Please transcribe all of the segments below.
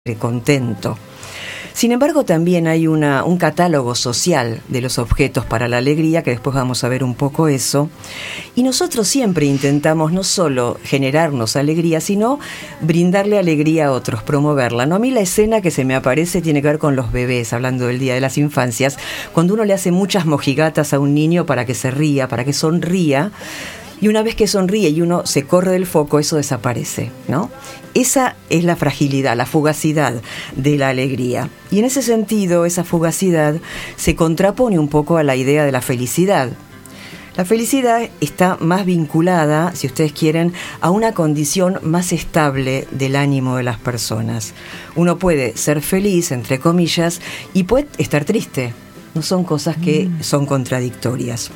contento. Sin embargo, también hay un catálogo social de los objetos para la alegría, que después vamos a ver un poco eso. Y nosotros siempre intentamos no solo generarnos alegría, sino brindarle alegría a otros, promoverla, ¿no? A mí la escena que se me aparece tiene que ver con los bebés, hablando del Día de las Infancias, cuando uno le hace muchas mojigatas a un niño para que se ría, para que sonría. Y una vez que sonríe y uno se corre del foco, eso desaparece, ¿no? Esa es la fragilidad, la fugacidad de la alegría. Y en ese sentido, esa fugacidad se contrapone un poco a la idea de la felicidad. La felicidad está más vinculada, si ustedes quieren, a una condición más estable del ánimo de las personas. Uno puede ser feliz, entre comillas, y puede estar triste. No son cosas que son contradictorias.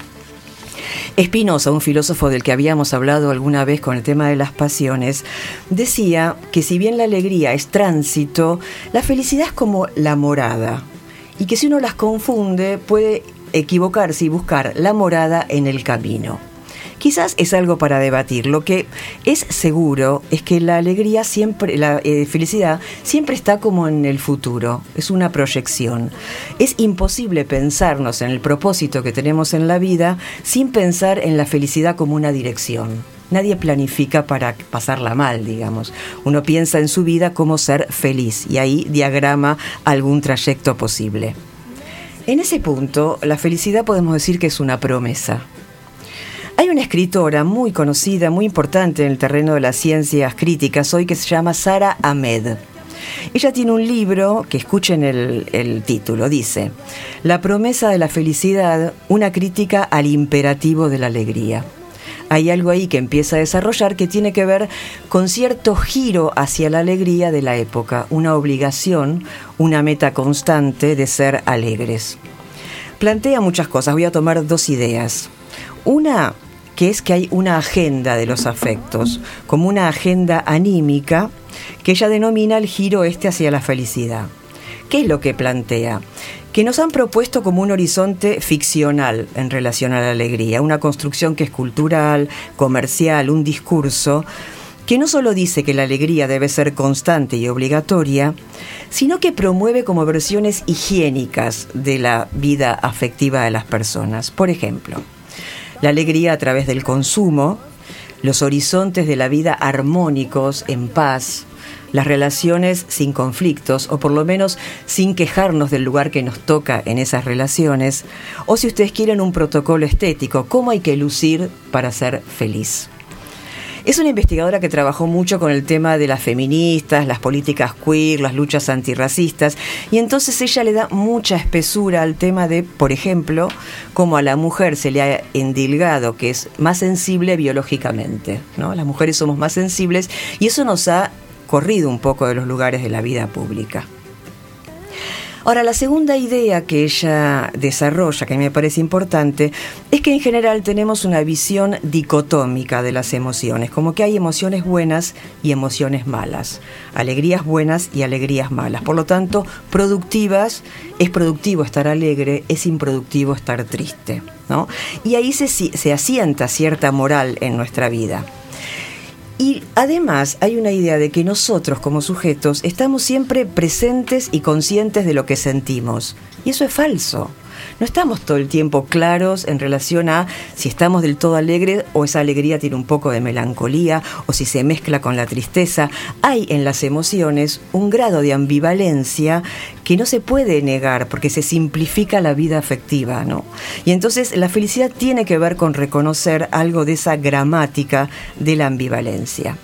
Spinoza, un filósofo del que habíamos hablado alguna vez con el tema de las pasiones, decía que si bien la alegría es tránsito, la felicidad es como la morada, y que si uno las confunde puede equivocarse y buscar la morada en el camino. Quizás es algo para debatir. Lo que es seguro es que la alegría siempre, la felicidad siempre está como en el futuro, es una proyección. Es imposible pensarnos en el propósito que tenemos en la vida sin pensar en la felicidad como una dirección. Nadie planifica para pasarla mal, digamos. Uno piensa en su vida como ser feliz y ahí diagrama algún trayecto posible. En ese punto, la felicidad podemos decir que es una promesa. Hay una escritora muy conocida, muy importante en el terreno de las ciencias críticas hoy, que se llama Sara Ahmed. Ella tiene un libro, que escuchen el título, dice: La promesa de la felicidad, una crítica al imperativo de la alegría. Hay algo ahí que empieza a desarrollar que tiene que ver con cierto giro hacia la alegría de la época, una obligación, una meta constante de ser alegres. Plantea muchas cosas, voy a tomar dos ideas. Una, que es que hay una agenda de los afectos, como una agenda anímica, que ella denomina el giro hacia la felicidad. ¿Qué es lo que plantea? Que nos han propuesto como un horizonte ficcional en relación a la alegría, una construcción que es cultural, comercial, un discurso, que no solo dice que la alegría debe ser constante y obligatoria, sino que promueve como versiones higiénicas de la vida afectiva de las personas. Por ejemplo, la alegría a través del consumo, los horizontes de la vida armónicos, en paz, las relaciones sin conflictos, o por lo menos sin quejarnos del lugar que nos toca en esas relaciones, o si ustedes quieren un protocolo estético, cómo hay que lucir para ser feliz. Es una investigadora que trabajó mucho con el tema de las feministas, las políticas queer, las luchas antirracistas, y entonces ella le da mucha espesura al tema de, por ejemplo, cómo a la mujer se le ha endilgado que es más sensible biológicamente, ¿no? Las mujeres somos más sensibles y eso nos ha corrido un poco de los lugares de la vida pública. Ahora, la segunda idea que ella desarrolla, que a mí me parece importante, es que en general tenemos una visión dicotómica de las emociones, como que hay emociones buenas y emociones malas, alegrías buenas y alegrías malas. Por lo tanto, productivas, es productivo estar alegre, es improductivo estar triste, ¿no? Y ahí se asienta cierta moral en nuestra vida. Y además hay una idea de que nosotros como sujetos estamos siempre presentes y conscientes de lo que sentimos. Y eso es falso. No estamos todo el tiempo claros en relación a si estamos del todo alegres o esa alegría tiene un poco de melancolía o si se mezcla con la tristeza. Hay en las emociones un grado de ambivalencia que no se puede negar porque se simplifica la vida afectiva, ¿no? Y entonces la felicidad tiene que ver con reconocer algo de esa gramática de la ambivalencia.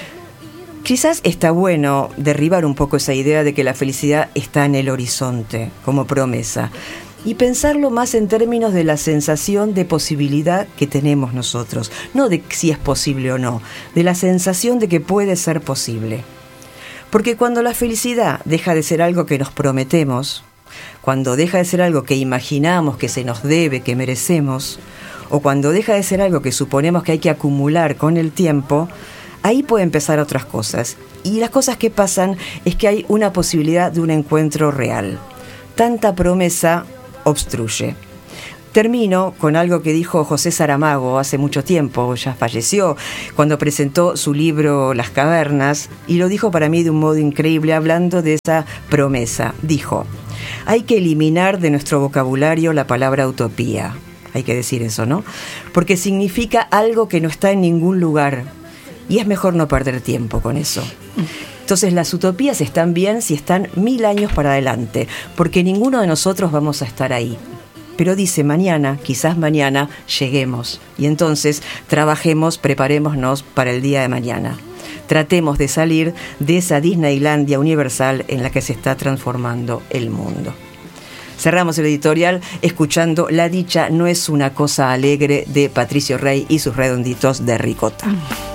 Quizás está bueno derribar un poco esa idea de que la felicidad está en el horizonte como promesa y pensarlo más en términos de la sensación de posibilidad que tenemos nosotros, no de si es posible o no, de la sensación de que puede ser posible. Porque cuando la felicidad deja de ser algo que nos prometemos, cuando deja de ser algo que imaginamos que se nos debe, que merecemos, o cuando deja de ser algo que suponemos que hay que acumular con el tiempo, ahí puede empezar otras cosas. Y las cosas que pasan es que hay una posibilidad de un encuentro real. Tanta promesa obstruye. Termino con algo que dijo José Saramago hace mucho tiempo, ya falleció, cuando presentó su libro Las Cavernas, y lo dijo para mí de un modo increíble, hablando de esa promesa. Dijo: hay que eliminar de nuestro vocabulario la palabra utopía. Hay que decir eso, ¿no? Porque significa algo que no está en ningún lugar, y es mejor no perder tiempo con eso. Entonces las utopías están bien si están 1000 años para adelante, porque ninguno de nosotros vamos a estar ahí. Pero dice, mañana, quizás mañana, lleguemos. Y entonces trabajemos, preparémonos para el día de mañana. Tratemos de salir de esa Disneylandia universal en la que se está transformando el mundo. Cerramos el editorial escuchando La dicha no es una cosa alegre de Patricio Rey y sus redonditos de ricota.